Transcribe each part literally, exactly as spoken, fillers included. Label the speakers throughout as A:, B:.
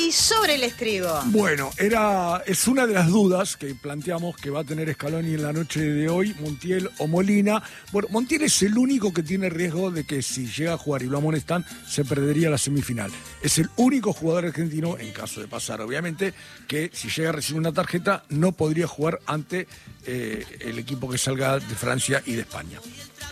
A: Hoy sobre el estribo.
B: Bueno, era es una de las dudas que planteamos que va a tener Scaloni en la noche de hoy, Montiel o Molina. Bueno, Montiel es el único que tiene riesgo de que si llega a jugar y lo amonestan, se perdería la semifinal. Es el único jugador argentino, en caso de pasar obviamente, que si llega a recibir una tarjeta no podría jugar ante eh, el equipo que salga de Francia y de España.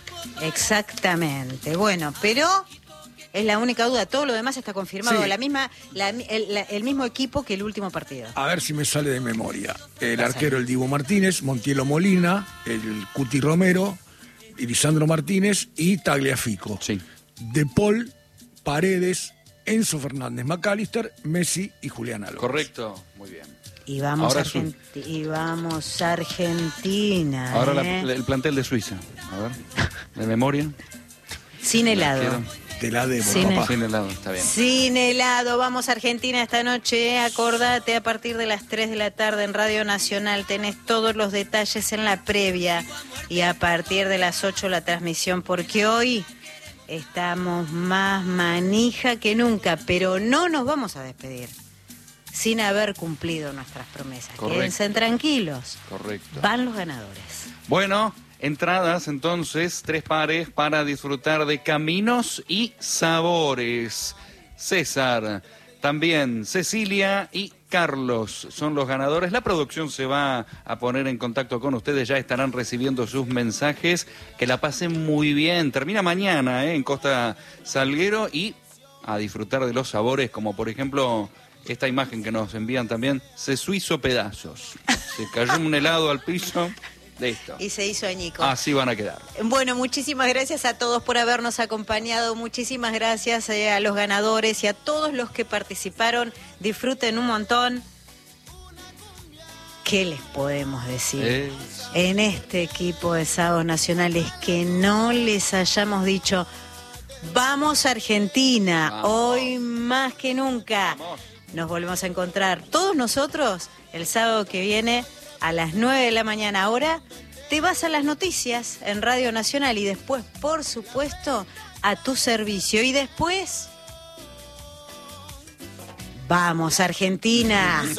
A: Exactamente. Bueno, pero es la única duda. Todo lo demás está confirmado.
B: Sí.
A: La misma, la, el, la, el mismo equipo que el último partido.
B: A ver si me sale de memoria. El
A: Pasa.
B: arquero, el Dibu Martínez, Montiel o Molina, el Cuti Romero, Lisandro Martínez y Tagliafico.
C: Sí.
B: De Paul, Paredes, Enzo Fernández, McAllister, Messi y Julián Álvarez.
C: Correcto, muy bien.
A: Y vamos,
C: Ahora
A: Argenti y vamos Argentina.
C: Ahora la,
A: ¿eh?
C: la, el plantel de Suiza. A ver, de memoria.
A: Sin helado.
B: Te la debo,
A: Sin
B: papá.
C: Sin helado, está bien.
A: Sin helado, vamos a Argentina esta noche. Acordate, a partir de las tres de la tarde en Radio Nacional tenés todos los detalles en la previa. Y a partir de las ocho la transmisión, porque hoy estamos más manija que nunca. Pero no nos vamos a despedir sin haber cumplido nuestras promesas.
C: Correcto.
A: Quédense tranquilos.
C: Correcto.
A: Van los ganadores.
C: Bueno, entradas entonces, tres pares para disfrutar de caminos y sabores. César, también Cecilia y Carlos son los ganadores. La producción se va a poner en contacto con ustedes, ya estarán recibiendo sus mensajes. Que la pasen muy bien. Termina mañana ¿eh? en Costa Salguero y a disfrutar de los sabores, como por ejemplo esta imagen que nos envían también. Se suizo pedazos. Se cayó un helado al piso. Listo.
A: Y se hizo añico.
C: Así van a quedar.
A: Bueno, muchísimas gracias a todos por habernos acompañado. Muchísimas gracias eh, a los ganadores y a todos los que participaron. Disfruten un montón. ¿Qué les podemos decir?
C: Es...
A: En este equipo de Sábados Nacionales que no les hayamos dicho, vamos Argentina,
C: Vamos.
A: Hoy más que nunca.
C: Vamos.
A: Nos volvemos a encontrar todos nosotros el sábado que viene a las nueve de la mañana. Ahora te vas a las noticias en Radio Nacional y después, por supuesto, a tu servicio. Y después, vamos Argentina.